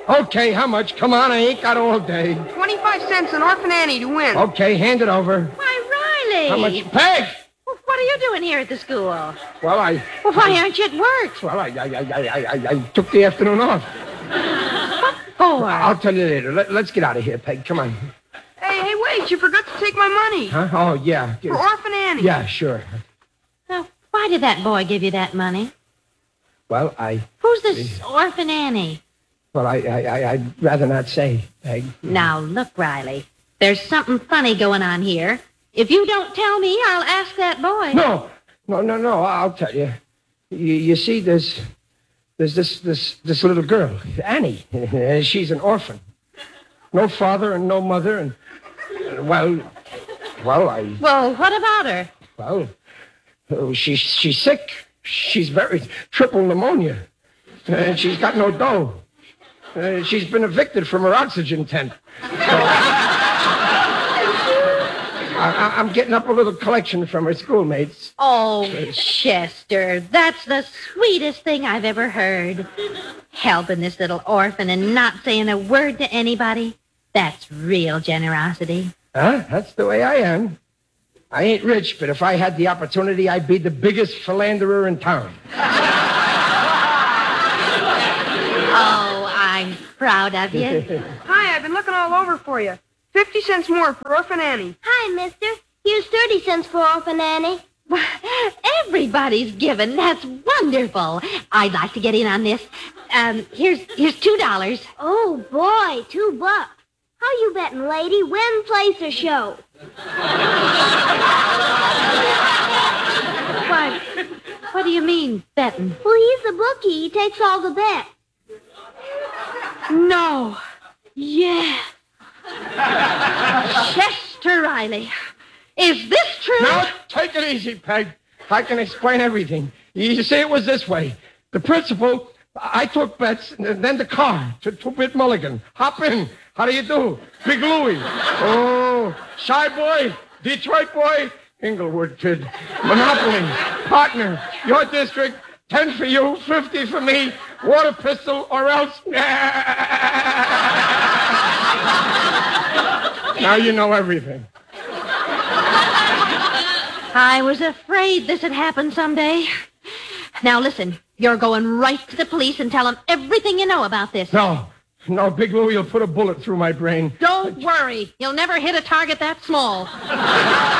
Okay, how much? Come on, I ain't got all day. 25 cents an Orphan Annie to win. Okay, hand it over. Why, Riley. How much? Peg! Well, what are you doing here at the school? Well, Well, why aren't you at work? Well, I took the afternoon off. For? I'll tell you later. Let's get out of here, Peg. Come on. Hey, wait, you forgot to take my money. Huh? Oh, yeah. For Orphan Annie. Yeah, sure. Now, why did that boy give you that money? Well, Who's this Orphan Annie? Well, I'd rather not say, Peg. Now, look, Riley. There's something funny going on here. If you don't tell me, I'll ask that boy. No. I'll tell you. You see, there's this little girl, Annie. She's an orphan. No father and no mother, and well, Well, what about her? she's sick. She's very triple pneumonia, and she's got no dough. She's been evicted from her oxygen tent. I'm getting up a little collection from her schoolmates. Oh, Chester, that's the sweetest thing I've ever heard. Helping this little orphan and not saying a word to anybody. That's real generosity. Huh? That's the way I am. I ain't rich, but if I had the opportunity, I'd be the biggest philanderer in town. Oh, I'm proud of you. Hi, I've been looking all over for you. 50 cents more for Orphan Annie. Hi, mister. Here's 30 cents for Orphan Annie. Everybody's given. That's wonderful. I'd like to get in on this. Here's $2. Oh, boy, $2. How you betting, lady? Win, place, or show? What do you mean, betting? Well, he's the bookie. He takes all the bets. No. Yeah. Chester Riley. Is this true? Now, take it easy, Peg. I can explain everything. You see, it was this way. The principal, I took bets, and then the car to Two-Bit Mulligan. Hop in. How do you do? Big Louie. Oh, Shy Boy, Detroit Boy, Inglewood Kid. Monopoly, partner, your district, 10 for you, 50 for me, water pistol, or else... Now you know everything. I was afraid this would happen someday. Now listen, you're going right to the police and tell them everything you know about this. No, Big Louie will put a bullet through my brain. Don't worry. You'll never hit a target that small.